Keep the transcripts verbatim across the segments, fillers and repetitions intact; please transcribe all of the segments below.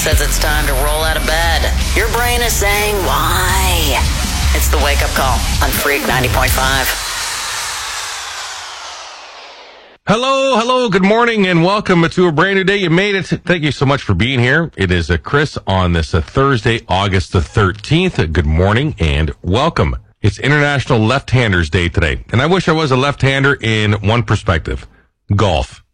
says it's time to roll out of bed. Your brain is saying, why? It's the wake-up call on Freak ninety point five. Hello, hello, good morning, and welcome to a brand new day. You made it. Thank you so much for being here. It is uh, Chris on this uh, Thursday, August the thirteenth. Uh, good morning and welcome. It's International Left-Handers Day today, and I wish I was a left-hander in one perspective. Golf.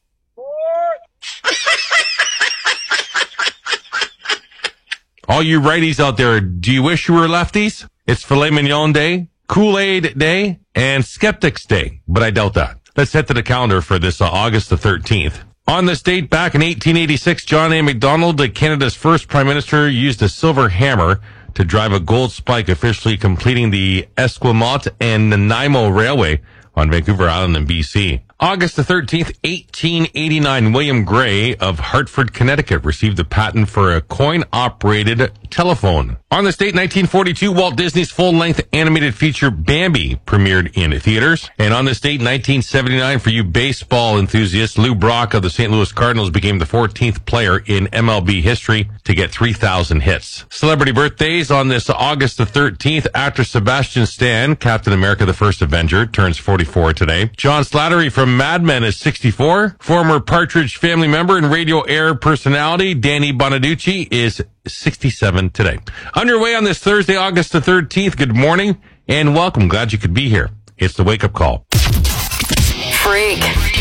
All you righties out there, do you wish you were lefties? It's Filet Mignon Day, Kool-Aid Day, and Skeptics Day, but I doubt that. Let's head to the calendar for this uh, August the thirteenth. On this date, back in eighteen eighty-six, John A. Macdonald, Canada's first prime minister, used a silver hammer to drive a gold spike, officially completing the Esquimalt and Nanaimo Railway on Vancouver Island in B C. August the thirteenth, eighteen eighty-nine, William Gray of Hartford, Connecticut, received a patent for a coin-operated telephone. On this date, nineteen forty-two, Walt Disney's full-length animated feature Bambi premiered in theaters. And on this date, nineteen seventy-nine, for you baseball enthusiasts, Lou Brock of the Saint Louis Cardinals became the fourteenth player in M L B history to get three thousand hits. Celebrity birthdays on this August the thirteenth, actor Sebastian Stan, Captain America the First Avenger, turns forty-four today. John Slattery from Mad Men is sixty-four. Former Partridge Family member and radio air personality Danny Bonaducci is sixty-seven today. Underway on this Thursday, August the thirteenth. Good morning and welcome. Glad you could be here. It's the wake-up call. Freak.